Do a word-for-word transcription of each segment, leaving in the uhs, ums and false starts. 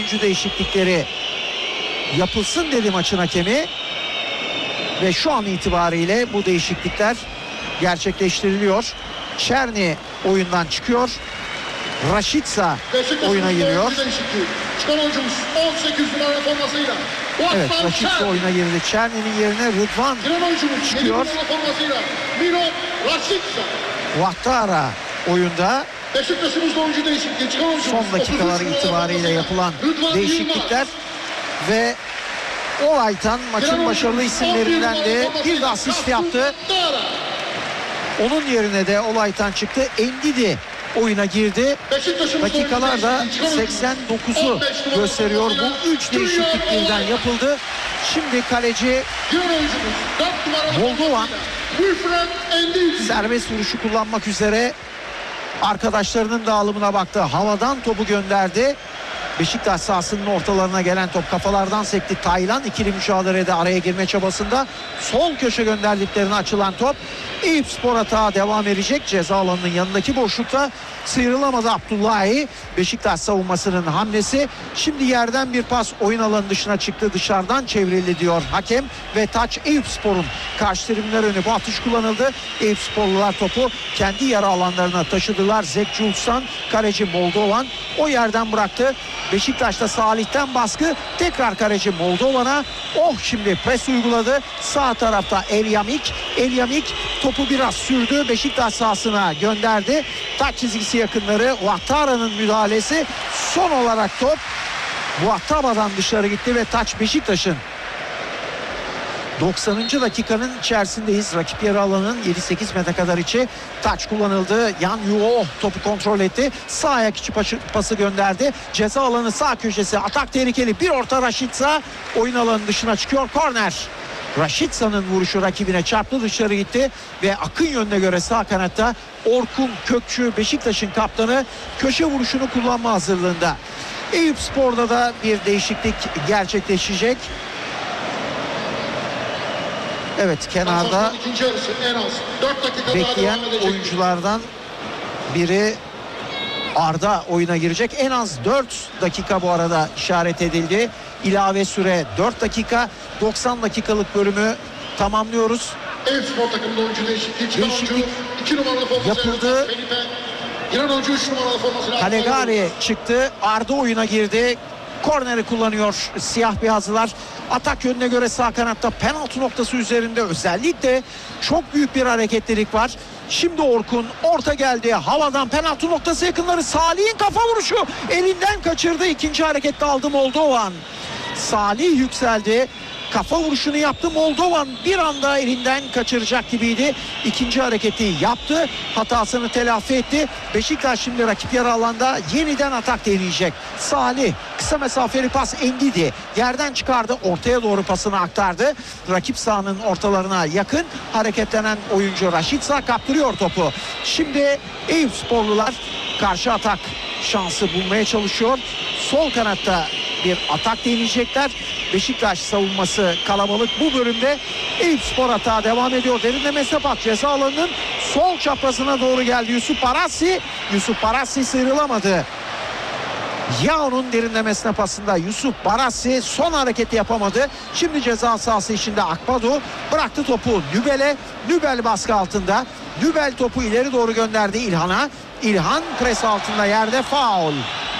oyuncu değişiklikleri yapılsın dedi maçın hakemi. Ve şu an itibariyle bu değişiklikler gerçekleştiriliyor. Çerni oyundan çıkıyor. Raşitsa oyuna giriyor. Çıkan oyuncumuz on sekiz numara formasıyla. Evet, Raşitsa oyuna girdi. Çerni'nin yerine Rıdvan çıkıyor. Vahtara oyunda. Beşiktaş'ımızda oyuncu değişikliği. Çıkan oyuncumuz son dakikalar itibariyle yapılan değişiklikler ve Olaytan maçın başarılı isimlerinden de bir de asist yaptı. Onun yerine de Olaytan çıktı. Endidi oyuna girdi. Dakikalar da seksen dokuzu gösteriyor. Bu üç değişiklik birden yapıldı. Şimdi kaleci Moldovan serbest vuruşu kullanmak üzere arkadaşlarının dağılımına baktı. Havadan topu gönderdi. Beşiktaş sahasının ortalarına gelen top kafalardan sekti. Taylan ikili mücadelede araya girme çabasında sol köşe gönderdiklerine açılan top Eyüpspor atağa devam edecek. Ceza alanının yanındaki boşlukta sıyrılamadı Abdullahi. Beşiktaş savunmasının hamlesi. Şimdi yerden bir pas oyun alanı dışına çıktı. Dışarıdan çevrildi diyor hakem ve taç Eyüpspor'un. Karşı tribünler önü bu atış kullanıldı. Eyüpsporlular topu kendi yarı alanlarına taşıdılar. Zek Juls'tan kaleci Moldovan o yerden bıraktı. Beşiktaş'ta Salih'ten baskı. Tekrar kaleci Moldovan'a. Oh, şimdi pres uyguladı. Sağ tarafta Elyamik. Elyamik topu biraz sürdü. Beşiktaş sahasına gönderdi. Taç çizgisi yakınları. Vahtara'nın müdahalesi. Son olarak top Vahtara'dan dışarı gitti ve taç Beşiktaş'ın. doksanıncı dakikanın içerisindeyiz. Rakip yarı alanının yedi sekiz metre kadar içi. Taç kullanıldı. Yan Yuo topu kontrol etti. Sağ ayak içi pası gönderdi. Ceza alanı sağ köşesi. Atak tehlikeli. Bir orta Raşitsa. Oyun alanının dışına çıkıyor. Korner. Raşitsa'nın vuruşu rakibine çarptı. Dışarı gitti. Ve akın yönüne göre sağ kanatta Orkun Kökçü, Beşiktaş'ın kaptanı, köşe vuruşunu kullanma hazırlığında. Eyüpspor'da da bir değişiklik gerçekleşecek. Evet, kenarda bekleyen oyunculardan biri Arda oyuna girecek. En az dört dakika bu arada işaret edildi. İlave süre dört dakika. doksan dakikalık bölümü tamamlıyoruz. Eyüpspor takımında oyuncu değişikliği. Değişiklik yapıldı. Calegari çıktı. Arda oyuna girdi. Korneri kullanıyor siyah beyazlılar. Atak yönüne göre sağ kanatta penaltı noktası üzerinde özellikle çok büyük bir hareketlilik var. Şimdi Orkun orta geldi. Havadan penaltı noktası yakınları. Salih'in kafa vuruşu elinden kaçırdı. İkinci harekette aldı Moldovan. Salih yükseldi. Kafa vuruşunu yaptı. Moldovan bir anda elinden kaçıracak gibiydi. İkinci hareketi yaptı. Hatasını telafi etti. Beşiktaş şimdi rakip yarı alanda yeniden atak deneyecek. Salih kısa mesafeli pas Endidi. Yerden çıkardı. Ortaya doğru pasını aktardı. Rakip sahanın ortalarına yakın hareketlenen oyuncu Raşitsa kaptırıyor topu. Şimdi Eyüpsporlular karşı atak şansı bulmaya çalışıyor. Sol kanatta bir atak deneyecekler. Beşiktaş savunması kalabalık bu bölümde. Eyüpspor atağa devam ediyor. Derinleme sepak ceza alanının sol çaprazına doğru geldi. Yusuf Parassi. Yusuf Parassi sıyrılamadı. Yao'nun derinlemesine pasında Yusuf Parassi son hareketi yapamadı. Şimdi ceza sahası içinde Akbadu bıraktı topu Nübel'e. Nübel baskı altında. Nübel topu ileri doğru gönderdi İlhan'a. İlhan pres altında yerde, faul.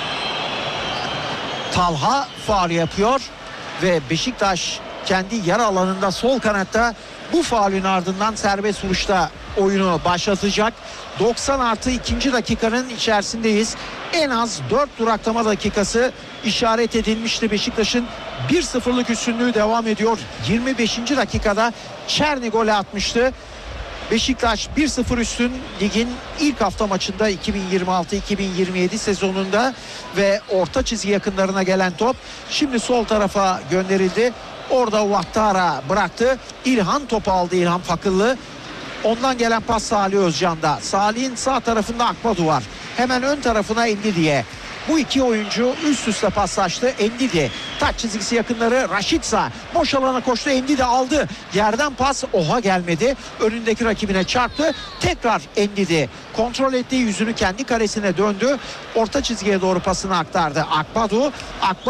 Talha faul yapıyor ve Beşiktaş kendi yarı alanında sol kanatta bu faulün ardından serbest vuruşta oyunu başlatacak. doksan artı ikinci dakikanın içerisindeyiz. En az dört duraklama dakikası işaret edilmişti. Beşiktaş'ın bir sıfırlık üstünlüğü devam ediyor. yirmi beşinci dakikada Çerni golü atmıştı. Beşiktaş bir sıfır üstün ligin ilk hafta maçında iki bin yirmi altı iki bin yirmi yedi sezonunda ve orta çizgi yakınlarına gelen top şimdi sol tarafa gönderildi. Orada Vahtara bıraktı. İlhan topu aldı, İlhan Fakıllı. Ondan gelen pas Salih Özcan'da. Salih'in sağ tarafında Akbadu var. Hemen ön tarafına Endidi'ye. Bu iki oyuncu üst üste paslaştı. Endidi taç çizgisi yakınları Raşitsa boş alana koştu. Endidi aldı. Yerden pas oha gelmedi. Önündeki rakibine çarptı. Tekrar Endidi kontrol etti. Yüzünü kendi kalesine döndü. Orta çizgiye doğru pasını aktardı. Akbadu. Akbadu